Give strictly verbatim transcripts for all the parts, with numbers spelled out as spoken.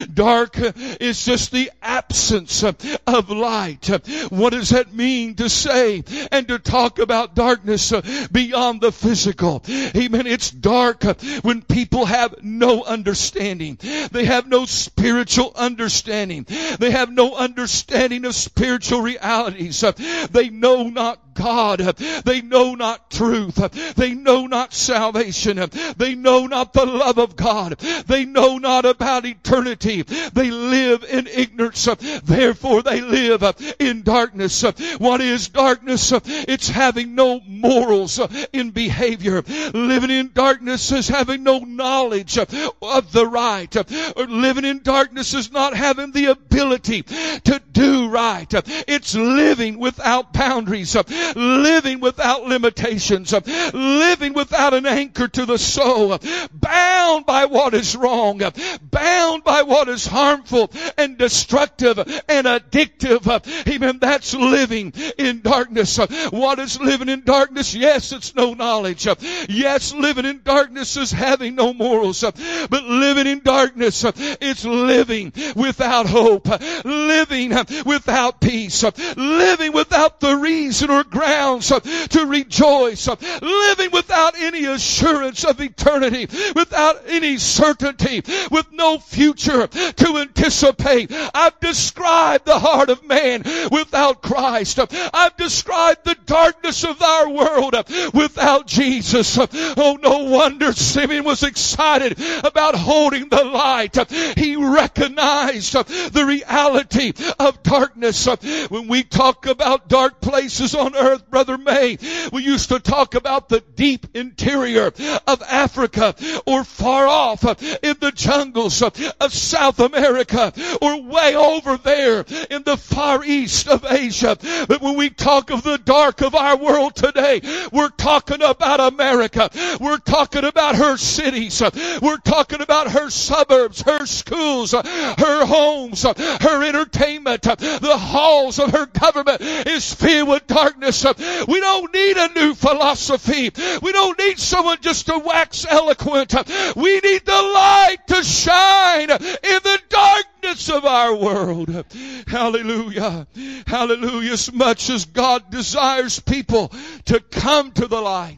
Dark is just the absence of light. What does that mean to say and to talk about darkness beyond the physical? Amen. It's dark when people have no understanding. They have no spiritual understanding. They have no understanding of spiritual realities. They know not God. They know not truth. They know not salvation. They know not the love of God. They know not about eternity. They live in ignorance. Therefore they live in darkness. What is darkness? It's having no morals in behavior. Living in darkness is having no knowledge of the right. Or living in darkness is not having the ability to do right. It's living without boundaries. Living without limitations. Living without an anchor to the soul. Bound by what is wrong. Bound by what is harmful and destructive and addictive. Amen. That's living in darkness. What is living in darkness? Yes, it's no knowledge. Yes, living in darkness is having no morals. But living in darkness, it's living without hope. Living without peace. Living without the reason or grounds to rejoice. Living without any assurance of eternity. Without any certainty. With no future to anticipate. I've described the heart of man without Christ. I've described the darkness of our world without Jesus. Oh, no wonder Simeon was excited about holding the light. He recognized the reality of darkness. When we talk about dark places on earth, Brother May, we used to talk about the deep interior of Africa, or far off in the jungles of South America, or way over there in the far east of Asia. But when we talk of the dark of our world today, we're talking about America. We're talking about her cities. We're talking about her suburbs, her schools, her homes, her entertainment. The halls of her government is filled with darkness. We don't need a new philosophy. We don't need someone just to wax eloquent. We need the light to shine in the darkness of our world. Hallelujah. Hallelujah. As much as God desires people to come to the light,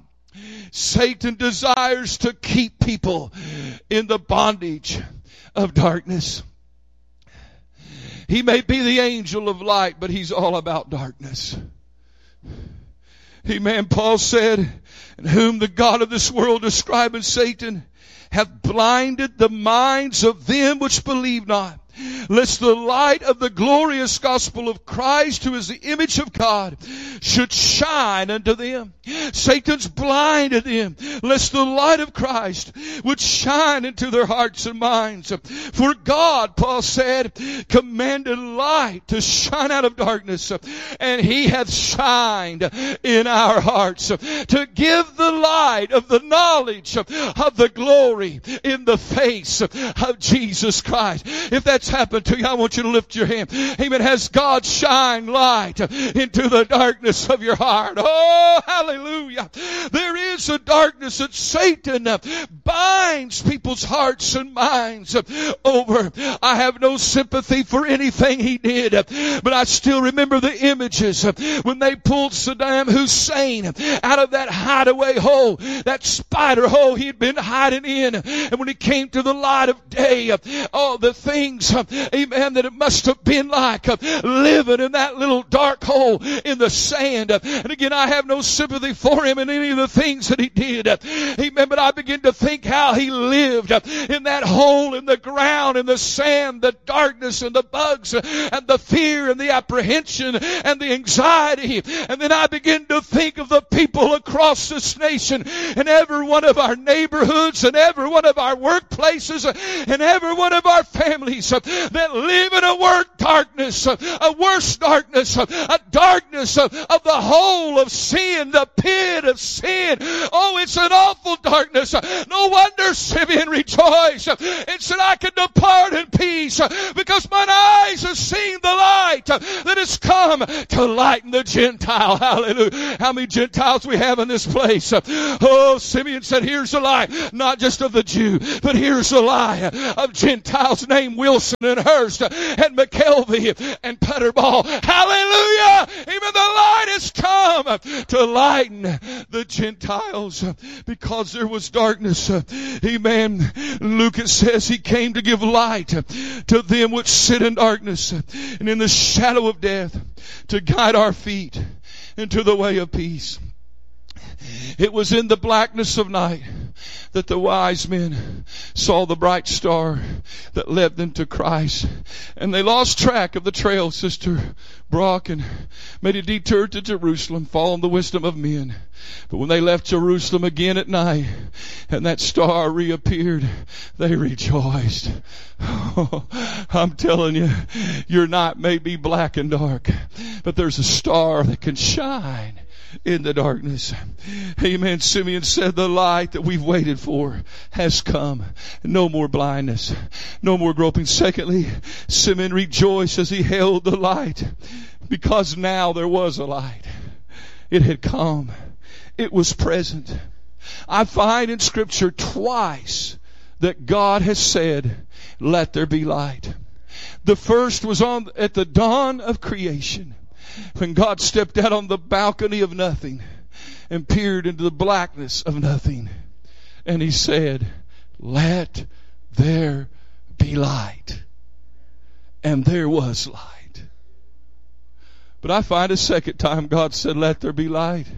Satan desires to keep people in the bondage of darkness. He may be the angel of light, but he's all about darkness. Amen. Paul said, "In whom the God of this world," describing Satan, "hath blinded the minds of them which believe not, lest the light of the glorious gospel of Christ, who is the image of God, should shine unto them." Satan's blinded them, lest the light of Christ would shine into their hearts and minds. For God, Paul said, commanded light to shine out of darkness, and He hath shined in our hearts to give the light of the knowledge of the glory in the face of Jesus Christ. If that's happened to you, I want you to lift your hand. Amen. Has God shined light into the darkness of your heart? Oh, hallelujah. There is a darkness that Satan binds people's hearts and minds over. I have no sympathy for anything he did, but I still remember the images when they pulled Saddam Hussein out of that hideaway hole, that spider hole he'd been hiding in. And when he came to the light of day, oh, the things, amen, that it must have been like living in that little dark hole in the sand. And again, I have no sympathy for him in any of the things that he did. Amen. But I begin to think how he lived in that hole in the ground, in the sand, the darkness and the bugs and the fear and the apprehension and the anxiety. And then I begin to think of the people across this nation and every one of our neighborhoods and every one of our workplaces and every one of our families that live in a work darkness, a worse darkness, a darkness of, of the hole of sin, the pit of sin. Oh, it's an awful darkness. No wonder Simeon rejoiced and said, I can depart in peace because mine eyes have seen the light that has come to lighten the Gentile. Hallelujah. How many Gentiles we have in this place? Oh, Simeon said, here's the lie, not just of the Jew, but here's the lie of Gentiles named Wilson and Hurst and McKelvey and Putterball. Hallelujah. Even the light has come to lighten the Gentiles because there was darkness. Amen. Luke, it says he came to give light to them which sit in darkness and in the shadow of death, to guide our feet into the way of peace. It was in the blackness of night that the wise men saw the bright star that led them to Christ. And they lost track of the trail, Sister Brock, and made a detour to Jerusalem, following the wisdom of men. But when they left Jerusalem again at night, and that star reappeared, they rejoiced. Oh, I'm telling you, your night may be black and dark, but there's a star that can shine in the darkness. Amen. Simeon said, the light that we've waited for has come. No more blindness. No more groping. Secondly, Simeon rejoiced as he held the light, because now there was a light. It had come. It was present. I find in Scripture twice that God has said, let there be light. The first was on at the dawn of creation, when God stepped out on the balcony of nothing and peered into the blackness of nothing. And he said, let there be light. And there was light. But I find a second time God said, let there be light.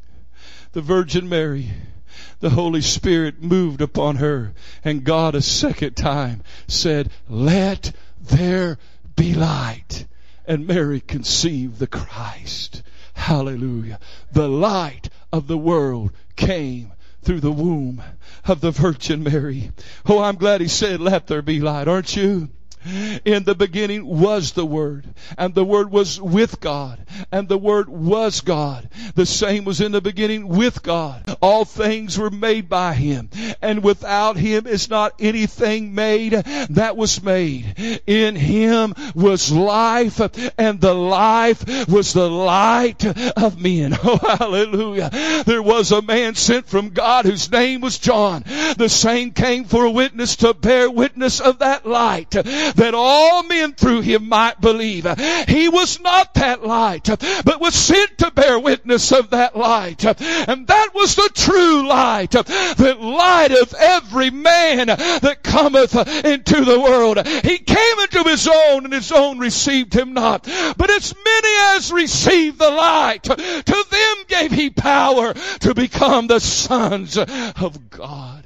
The Virgin Mary, the Holy Spirit moved upon her, and God a second time said, let there be light. And Mary conceived the Christ. Hallelujah. The light of the world came through the womb of the Virgin Mary. Oh, I'm glad he said, let there be light, aren't you? In the beginning was the Word, and the Word was with God, and the Word was God. The same was in the beginning with God. All things were made by Him, and without Him is not anything made that was made. In Him was life, and the life was the light of men. Oh, hallelujah. There was a man sent from God whose name was John. The same came for a witness to bear witness of that light, that all men through him might believe. He was not that light, but was sent to bear witness of that light. And that was the true light, the light of every man that cometh into the world. He came into his own, and his own received him not. But as many as received the light, to them gave he power to become the sons of God.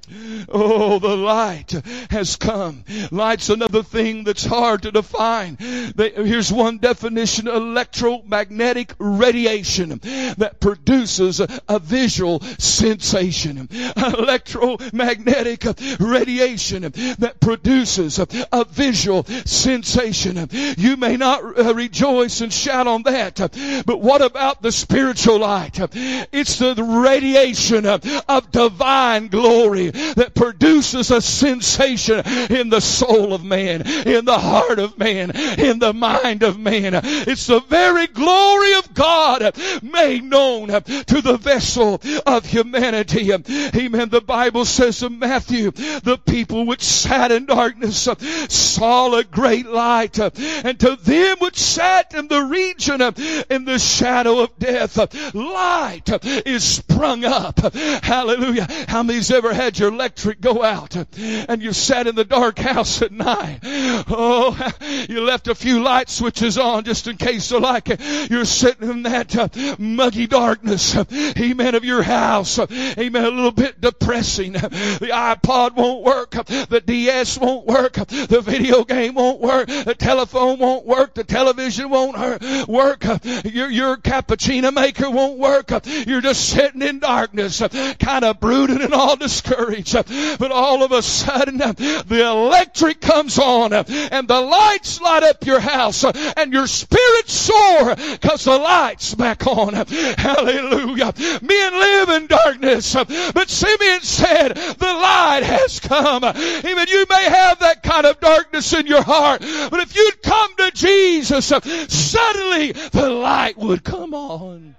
Oh, the light has come. Light's another thing that's hard to define. Here's one definition: electromagnetic radiation that produces a visual sensation. Electromagnetic radiation that produces a visual sensation. You may not rejoice and shout on that, but what about the spiritual light? It's the radiation of divine glory that produces a sensation in the soul of man, in the heart of man, in the mind of man. It's the very glory of God made known to the vessel of humanity. Amen. The Bible says in Matthew, the people which sat in darkness saw a great light, and to them which sat in the region in the shadow of death, light is sprung up. Hallelujah. How many's ever had your electric go out and you sat in the dark house at night? Oh, you left a few light switches on just in case, so like you're sitting in that uh, muggy darkness, amen, of your house. Amen. A little bit depressing. The iPod won't work. The D S won't work. The video game won't work. The telephone won't work. The television won't work. Your, your cappuccino maker won't work. You're just sitting in darkness, kind of brooding and all discouraged. marriage. But all of a sudden, the electric comes on and the lights light up your house and your spirits soar because the light's back on. Hallelujah. Men live in darkness, but Simeon said, the light has come. Even you may have that kind of darkness in your heart, but if you'd come to Jesus, suddenly the light would come on.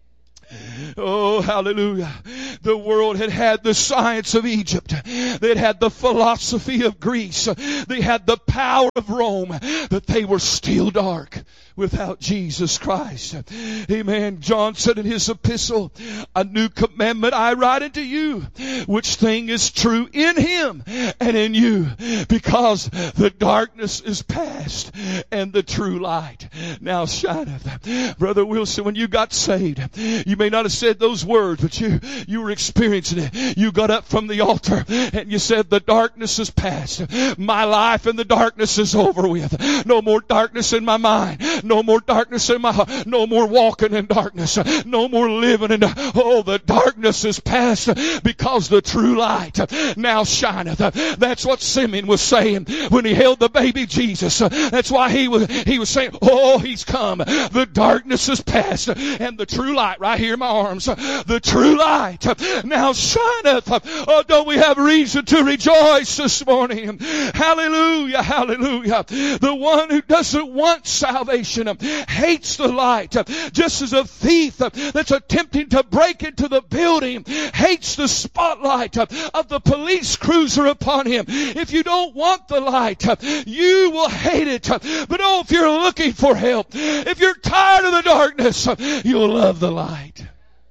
Oh, hallelujah. The world had had the science of Egypt. They had the philosophy of Greece. They had the power of Rome, but they were still dark without Jesus Christ. Amen. John said in his epistle, a new commandment I write unto you, which thing is true in him and in you, because the darkness is past and the true light now shineth. Brother Wilson, when you got saved, you may not have said those words, but you, you were experiencing it. You got up from the altar and you said, the darkness is past. My life in the darkness is over with. No more darkness in my mind. No more darkness in my heart. No more walking in darkness. No more living in darkness. Oh, the darkness is past because the true light now shineth. That's what Simeon was saying when he held the baby Jesus. That's why he was, he was saying, oh, he's come. The darkness is past and the true light right here in my arms. The true light now shineth. Oh, don't we have reason to rejoice this morning? Hallelujah, hallelujah. The one who doesn't want salvation hates the light, just as a thief that's attempting to break into the building hates the spotlight of the police cruiser upon him. If you don't want the light, you will hate it. But oh, if you're looking for help, if you're tired of the darkness, you'll love the light.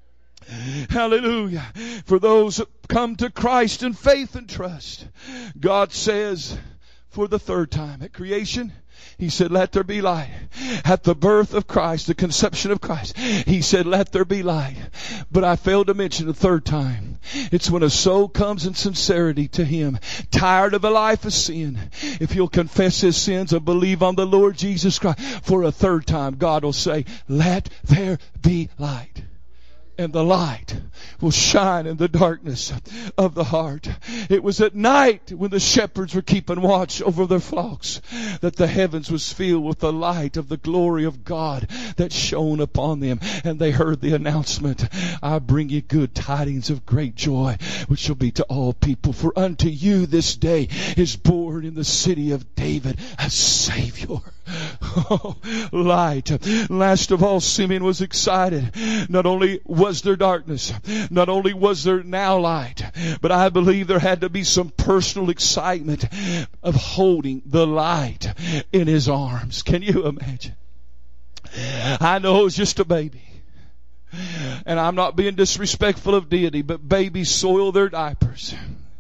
Hallelujah. For those that come to Christ in faith and trust, God says for the third time at creation, He said, let there be light. At the birth of Christ, the conception of Christ, He said, let there be light. But I failed to mention the third time. It's when a soul comes in sincerity to Him, tired of a life of sin. If you'll confess his sins and believe on the Lord Jesus Christ, for a third time, God will say, let there be light. And the light will shine in the darkness of the heart. It was at night when the shepherds were keeping watch over their flocks that the heavens was filled with the light of the glory of God that shone upon them. And they heard the announcement, I bring you good tidings of great joy, which shall be to all people. For unto you this day is born in the city of David a Savior. Oh, light. Last of all, Simeon was excited. Not only was there darkness, not only was there now light, but I believe there had to be some personal excitement of holding the light in his arms. Can you imagine? I know it was just a baby. And I'm not being disrespectful of deity, but babies soil their diapers.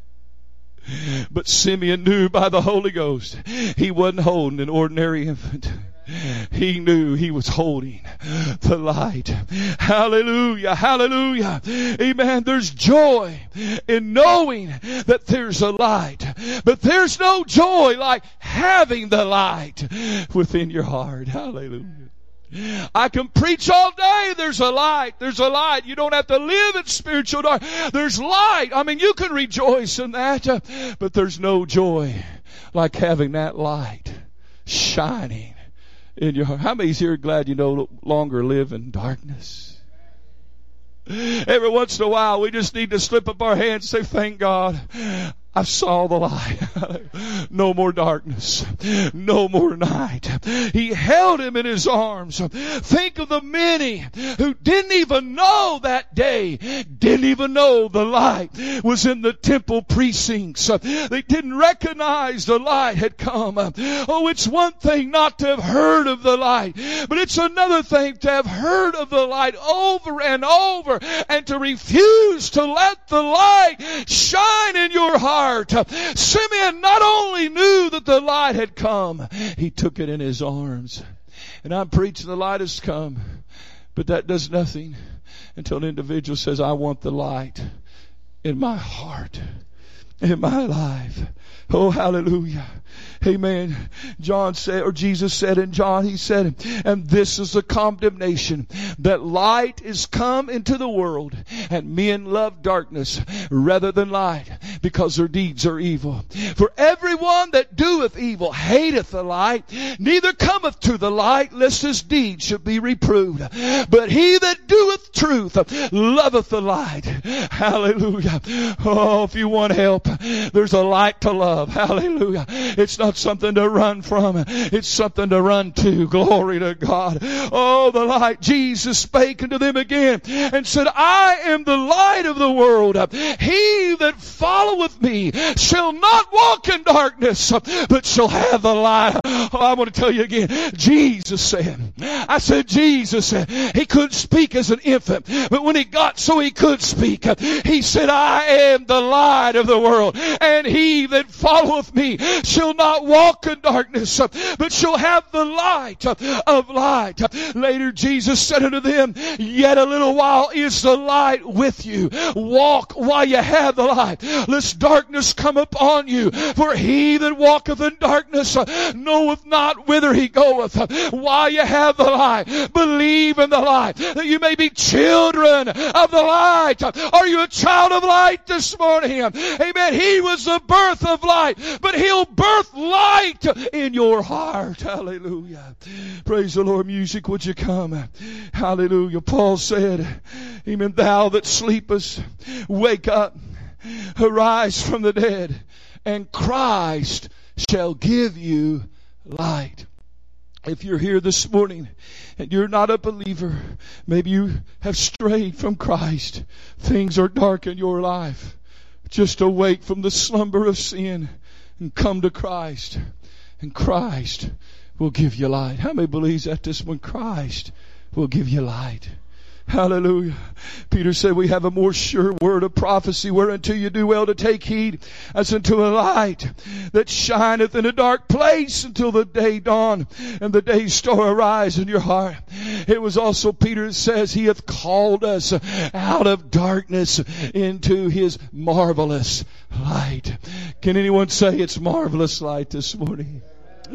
But Simeon knew by the Holy Ghost he wasn't holding an ordinary infant. He knew he was holding the light. Hallelujah, hallelujah. Amen. There's joy in knowing that there's a light. But there's no joy like having the light within your heart. Hallelujah. I can preach all day. There's a light. There's a light. You don't have to live in spiritual dark. There's light. I mean, you can rejoice in that. Uh, but there's no joy like having that light shining in your heart. How many's here glad you no longer live in darkness? Every once in a while, we just need to slip up our hands and say, thank God. I saw the light. No more darkness. No more night. He held him in his arms. Think of the many who didn't even know that day, didn't even know the light was in the temple precincts. They didn't recognize the light had come. Oh, it's one thing not to have heard of the light, but it's another thing to have heard of the light over and over and to refuse to let the light shine in your heart. Simeon not only knew that the light had come, he took it in his arms. And I'm preaching the light has come, but that does nothing until an individual says, I want the light in my heart. in my life. Oh, hallelujah. Amen. John said, or Jesus said in John, he said, and this is the condemnation, that light is come into the world, and men love darkness rather than light, because their deeds are evil. For everyone that doeth evil hateth the light, neither cometh to the light, lest his deeds should be reproved. But he that doeth truth loveth the light. Hallelujah. Oh, if you want help, there's a light to love. Hallelujah. It's not something to run from. It's something to run to. Glory to God. Oh, the light. Jesus spake unto them again and said, I am the light of the world. He that followeth me shall not walk in darkness, but shall have the light. Oh, I want to tell you again. Jesus said, I said Jesus said, he couldn't speak as an infant, but when he got so he could speak, he said, I am the light of the world, and he that followeth me shall not walk in darkness, but shall have the light of light. Later Jesus said unto them, yet a little while is the light with you. Walk while you have the light, lest darkness come upon you. For he that walketh in darkness knoweth not whither he goeth. While you have the light, believe in the light, that you may be children of the light. Are you a child of light this morning? Amen. He was the birth of light, but he'll birth light in your heart. Hallelujah. Praise the Lord. Music, would you come? Hallelujah. Paul said, amen, thou that sleepest, wake up, arise from the dead, and Christ shall give you light. If you're here this morning and you're not a believer, maybe you have strayed from Christ, things are dark in your life, just awake from the slumber of sin and come to Christ, and Christ will give you light. How many believes that this one? Christ will give you light. Hallelujah. Peter said, we have a more sure word of prophecy, whereunto you do well to take heed, as unto a light that shineth in a dark place until the day dawn and the day star arise in your heart. It was also Peter that says, he hath called us out of darkness into his marvelous light. Can anyone say it's marvelous light this morning?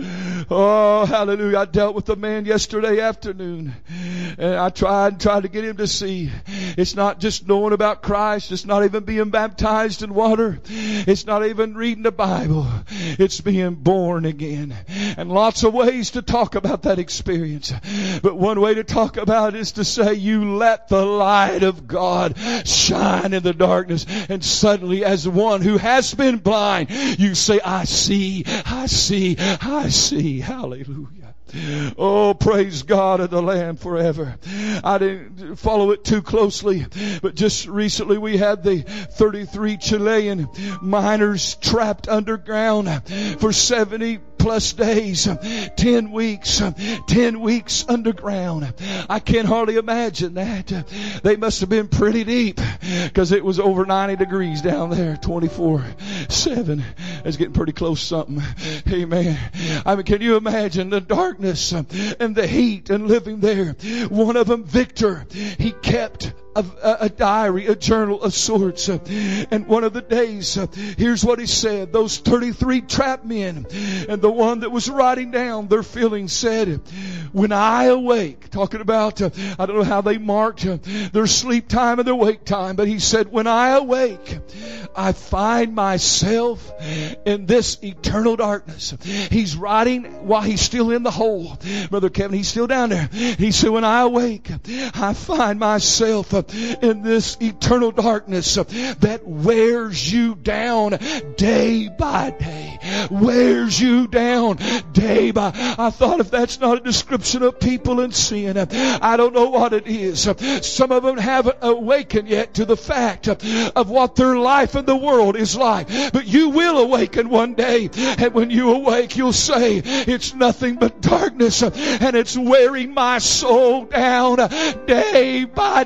Oh, hallelujah. I dealt with a man yesterday afternoon, and I tried and tried to get him to see it's not just knowing about Christ. It's not even being baptized in water. It's not even reading the Bible. It's being born again. And lots of ways to talk about that experience. But one way to talk about it is to say, you let the light of God shine in the darkness. And suddenly, as one who has been blind, you say, I see, I see, I see. Hallelujah. Oh, praise God of the Lamb forever. I didn't follow it too closely, but just recently we had the thirty-three Chilean miners trapped underground for seventy plus days, ten weeks, ten weeks underground. I can't hardly imagine that. They must have been pretty deep, because it was over ninety degrees down there, twenty-four seven. It's getting pretty close something. Amen. I mean, can you imagine the darkness and the heat and living there? One of them, Victor, he kept A, a, a diary, a journal of sorts. Uh, and one of the days, uh, here's what he said. Those thirty-three trapped men, and the one that was writing down their feelings said, when I awake, talking about, uh, I don't know how they marked uh, their sleep time and their wake time, but he said, when I awake, I find myself in this eternal darkness. He's writing while he's still in the hole. Brother Kevin, he's still down there. He said, when I awake, I find myself uh, in this eternal darkness that wears you down day by day. Wears you down day by. I thought, if that's not a description of people in sin, I don't know what it is. Some of them haven't awakened yet to the fact of what their life in the world is like. But you will awaken one day, and when you awake, you'll say, it's nothing but darkness, and it's wearing my soul down day by day.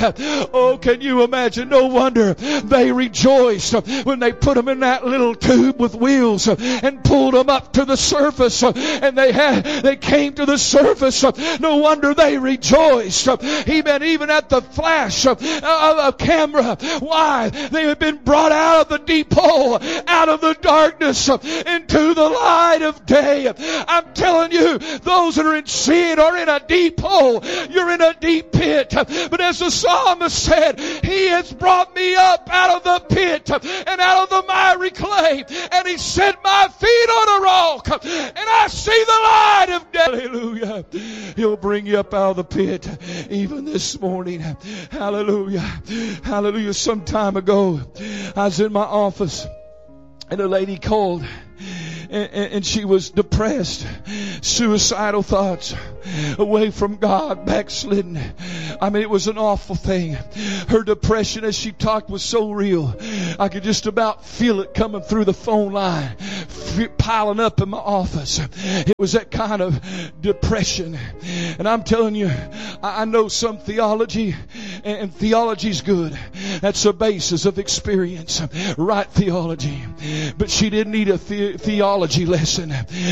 Oh, can you imagine? No wonder they rejoiced when they put them in that little tube with wheels and pulled them up to the surface, and they had they came to the surface. No wonder they rejoiced. Amen. Even at the flash of a camera. Why? They had been brought out of the deep hole, out of the darkness, into the light of day. I'm telling you, those that are in sin are in a deep hole. You're in a deep pit. But as the psalmist said, He has brought me up out of the pit and out of the miry clay, and He set my feet on a rock, and I see the light of day. Hallelujah. He'll bring you up out of the pit even this morning. Hallelujah. Hallelujah. Some time ago, I was in my office, and a lady called, and, and she was depressed, suicidal thoughts, away from God, backslidden. I mean, it was an awful thing. Her depression as she talked was so real. I could just about feel it coming through the phone line, piling up in my office. It was that kind of depression. And I'm telling you, I know some theology, and theology's good. That's the basis of experience, right theology. But she didn't need a the- theology lesson.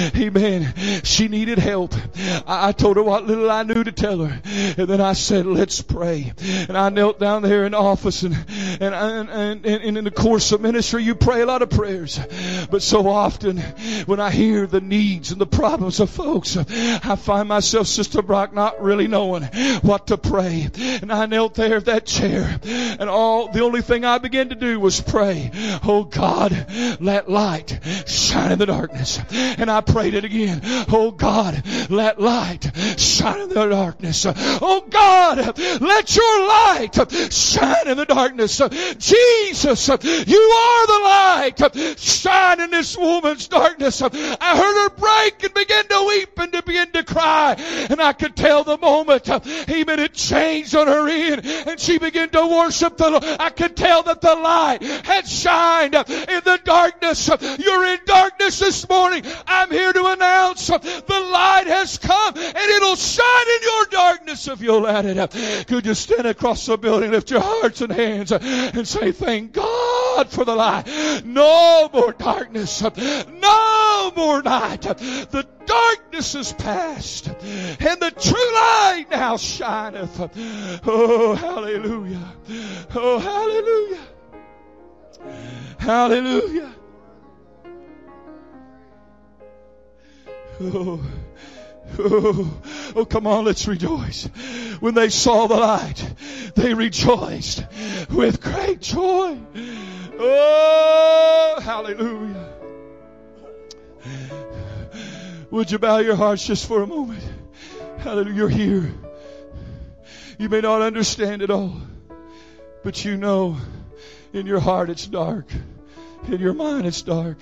Amen. She needed help. I, I told her what little I knew to tell her. And then I said, let's pray. And I knelt down there in the office, and, and, and, and, and in the course of ministry, you pray a lot of prayers. But so often, when I hear the needs and the problems of folks, I find myself, Sister Brock, not really knowing what to pray. And I knelt there at that chair, and all the only thing I began to do was pray. Oh God, let light shine in the darkness. And I prayed it again. Oh God, let light shine in the darkness. Oh God, let your light shine in the darkness. Jesus, you are the light. Shine in this woman's darkness. I heard her break and begin to weep and to begin to cry. And I could tell the moment, amen, it changed on her end, and she began to worship the Lord. I could tell that the light had shined in the darkness. You're in darkness this morning. I'm here to announce the light has come, and it'll shine in your darkness if you'll let it. Could you stand across the building, lift your hearts and hands, and say, thank God for the light. No more darkness. No more night. The darkness is past, and the true light now shineth. Oh, hallelujah. Oh, hallelujah. Hallelujah. Oh, oh, oh, come on, let's rejoice. When they saw the light, they rejoiced with great joy. Oh, hallelujah. Would you bow your hearts just for a moment? Hallelujah. You're here. You may not understand it all, but you know in your heart it's dark. In your mind it's dark.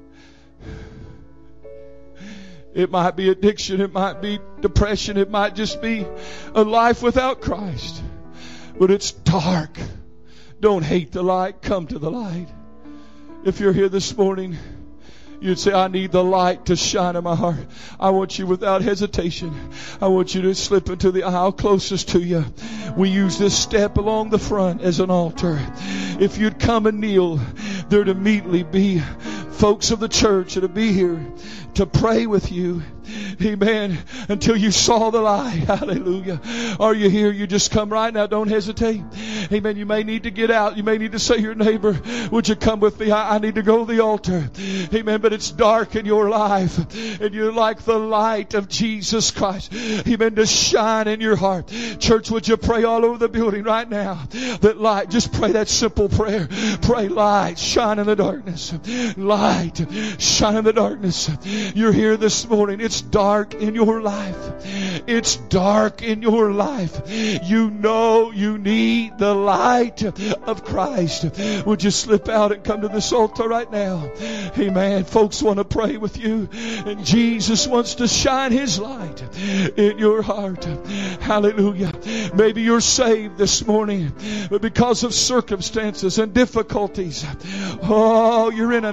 It might be addiction. It might be depression. It might just be a life without Christ. But it's dark. Don't hate the light. Come to the light. If you're here this morning, you'd say, I need the light to shine in my heart. I want you without hesitation. I want you to slip into the aisle closest to you. We use this step along the front as an altar. If you'd come and kneel, there'd immediately be folks of the church that'll be here to pray with you. Amen. Until you saw the light. Hallelujah. Are you here? You just come right now. Don't hesitate. Amen. You may need to get out. You may need to say to your neighbor, would you come with me? I, I need to go to the altar. Amen. But it's dark in your life, and you're like the light of Jesus Christ. Amen. To shine in your heart. Church, would you pray all over the building right now? That light. Just pray that simple prayer. Pray light. Shine in the darkness. Light. Shine in the darkness. You're here this morning. It's dark in your life. It's dark in your life. You know you need the light of Christ. Would you slip out and come to this altar right now? Amen. Folks want to pray with you, and Jesus wants to shine His light in your heart. Hallelujah. Maybe you're saved this morning, but because of circumstances and difficulties, oh, you're in a night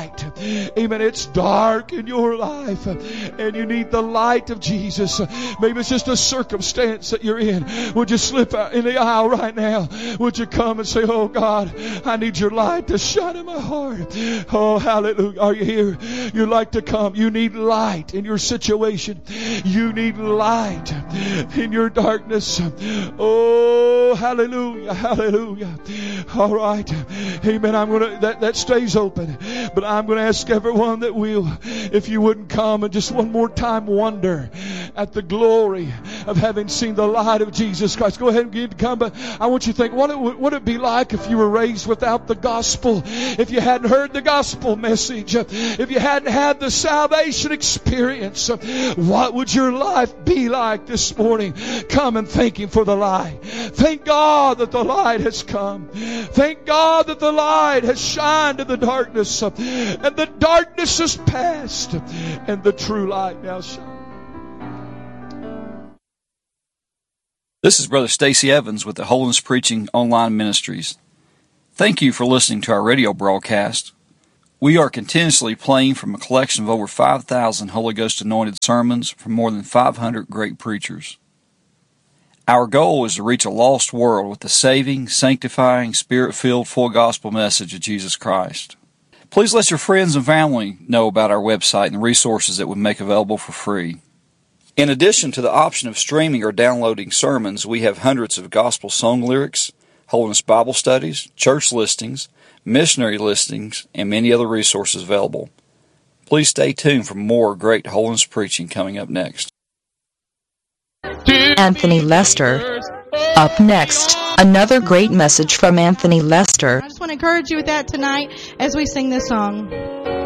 light. Amen. It's dark in your life and you need the light of Jesus. Maybe it's just a circumstance that you're in. Would you slip out in the aisle right now? Would you come and say, oh God, I need your light to shine in my heart. Oh, hallelujah. Are you here? You'd like to come. You need light in your situation. You need light in your darkness. Oh, hallelujah. Hallelujah. All right. Amen. I'm going to, that, that stays open. But I'm going to ask everyone that will, if you wouldn't come and just one more time wonder at the glory of having seen the light of Jesus Christ. Go ahead and begin to come. But I want you to think, what it would, would it be like if you were raised without the gospel? If you hadn't heard the gospel message? If you hadn't had the salvation experience? What would your life be like this morning? Come and thank Him for the light. Thank God that the light has come. Thank God that the light has shined in the darkness. And the darkness is past. And the true light now shines. This is Brother Stacy Evans with the Holiness Preaching Online Ministries. Thank you for listening to our radio broadcast. We are continuously playing from a collection of over five thousand Holy Ghost anointed sermons from more than five hundred great preachers. Our goal is to reach a lost world with the saving, sanctifying, Spirit-filled, full gospel message of Jesus Christ. Please let your friends and family know about our website and the resources that we make available for free. In addition to the option of streaming or downloading sermons, we have hundreds of gospel song lyrics, Holiness Bible studies, church listings, missionary listings, and many other resources available. Please stay tuned for more great holiness preaching coming up next. Anthony Lester. Up next, another great message from Anthony Lester. I just want to encourage you with that tonight as we sing this song.